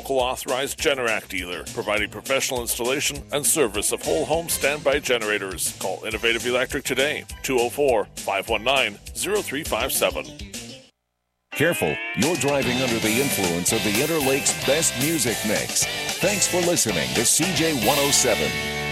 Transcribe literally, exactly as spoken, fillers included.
local authorized Generac dealer, providing professional installation and service of whole home standby generators. Call Innovative Electric today, two oh four, five one nine, oh three five seven. Careful, you're driving under the influence of the Interlake's best music mix. Thanks for listening to C J one oh seven.